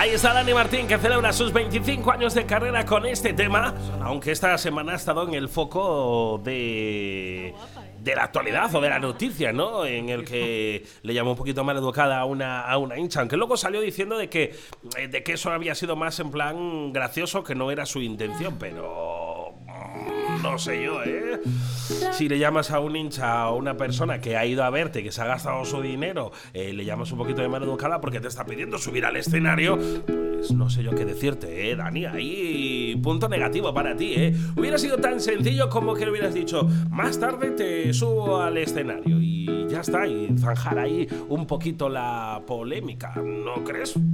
Ahí está Dani Martín, que celebra sus 25 años de carrera con este tema, aunque esta semana ha estado en el foco de la actualidad o de la noticia, ¿no? En el que le llamó un poquito mal educada a una hincha, aunque luego salió diciendo de que eso había sido más en plan gracioso, que no era su intención, pero no sé yo, ¿eh? Si le llamas a un hincha o una persona que ha ido a verte, que se ha gastado su dinero, le llamas un poquito de mal educada porque te está pidiendo subir al escenario, pues no sé yo qué decirte, Dani. Ahí punto negativo para ti, Hubiera sido tan sencillo como que le hubieras dicho: más tarde te subo al escenario, y ya está, y zanjar ahí un poquito la polémica, ¿no crees?